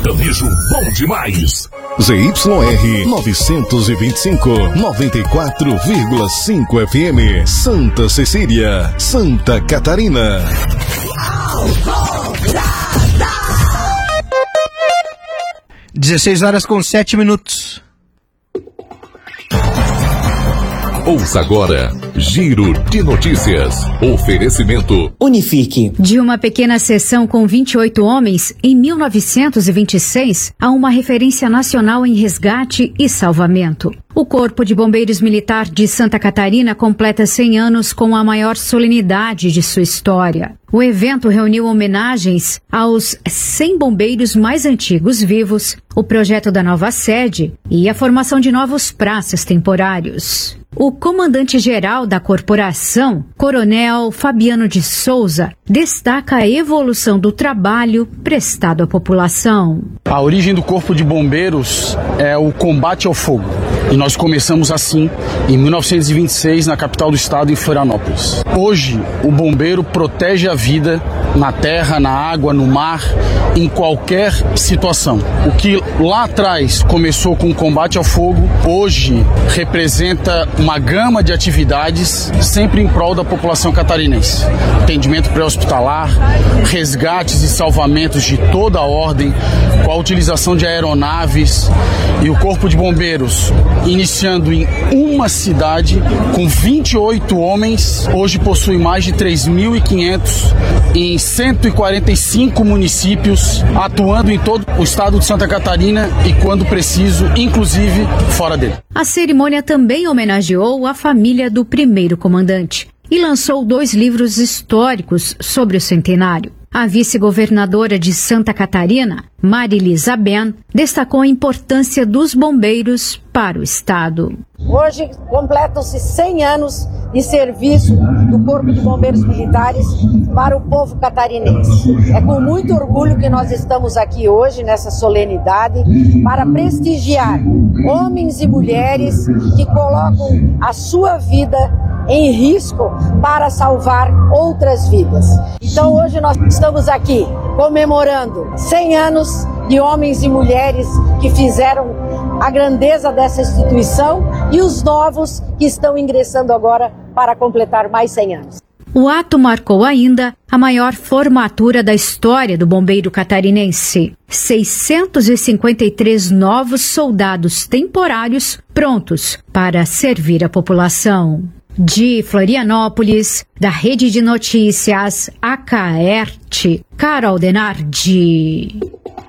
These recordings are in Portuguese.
Sertanejo bom demais. ZYR 925, 94,5 FM, Santa Cecília, Santa Catarina. 16h07. Ouça agora Giro de Notícias. Oferecimento Unifique. De uma pequena seção com 28 homens, em 1926, há uma referência nacional em resgate e salvamento. O Corpo de Bombeiros Militar de Santa Catarina completa 100 anos com a maior solenidade de sua história. O evento reuniu homenagens aos 100 bombeiros mais antigos vivos, o projeto da nova sede e a formação de novos praças temporários. O comandante-geral da corporação, Coronel Fabiano de Souza, destaca a evolução do trabalho prestado à população. A origem do Corpo de Bombeiros é o combate ao fogo. E nós começamos assim em 1926 na capital do estado, em Florianópolis. Hoje, o bombeiro protege a vida na terra, na água, no mar, em qualquer situação. O que lá atrás começou com o combate ao fogo, hoje representa uma gama de atividades sempre em prol da população catarinense. Atendimento pré-hospitalar, resgates e salvamentos de toda a ordem, com a utilização de aeronaves, e o Corpo de Bombeiros, iniciando em uma cidade com 28 homens, hoje possui mais de 3.500 em 145 municípios, atuando em todo o estado de Santa Catarina e, quando preciso, inclusive fora dele. A cerimônia também homenageou a família do primeiro comandante e lançou 2 livros históricos sobre o centenário. A vice-governadora de Santa Catarina, Marilisa Ben, destacou a importância dos bombeiros para o estado. Hoje completam-se 100 anos de serviço do Corpo de Bombeiros Militares para o povo catarinense. É com muito orgulho que nós estamos aqui hoje, nessa solenidade, para prestigiar homens e mulheres que colocam a sua vida em risco para salvar outras vidas. Então hoje nós estamos aqui comemorando 100 anos de homens e mulheres que fizeram a grandeza dessa instituição e os novos que estão ingressando agora para completar mais 100 anos. O ato marcou ainda a maior formatura da história do bombeiro catarinense. 653 novos soldados temporários prontos para servir a população. De Florianópolis, da Rede de Notícias Acaerte, Carol Denardi.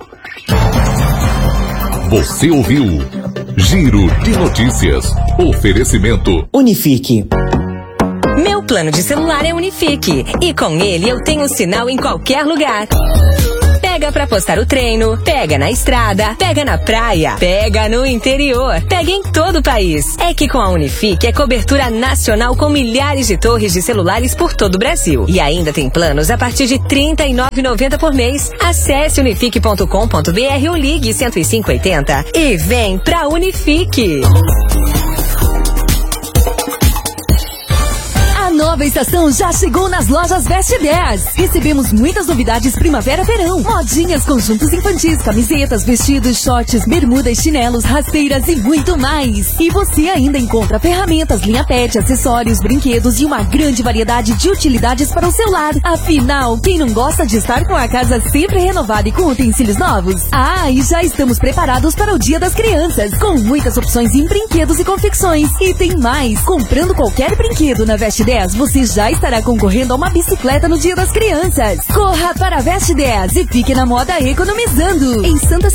Você ouviu Giro de Notícias. Oferecimento Unifique. Meu plano de celular é Unifique e com ele eu tenho sinal em qualquer lugar. Pega pra postar o treino, pega na estrada, pega na praia, pega no interior, pega em todo o país. É que com a Unifique é cobertura nacional com milhares de torres de celulares por todo o Brasil. E ainda tem planos a partir de R$ 39,90 por mês. Acesse unifique.com.br ou ligue 10580 e vem pra Unifique. A nova estação já chegou nas lojas Veste 10. Recebemos muitas novidades primavera-verão. Modinhas, conjuntos infantis, camisetas, vestidos, shorts, bermudas, chinelos, rasteiras e muito mais. E você ainda encontra ferramentas, linha pet, acessórios, brinquedos e uma grande variedade de utilidades para o celular. Afinal, quem não gosta de estar com a casa sempre renovada e com utensílios novos? Ah, e já estamos preparados para o Dia das Crianças, com muitas opções em brinquedos e confecções. E tem mais! Comprando qualquer brinquedo na Veste 10, você já estará concorrendo a uma bicicleta no Dia das Crianças. Corra para a Veste 10 e fique na moda economizando. Em Santa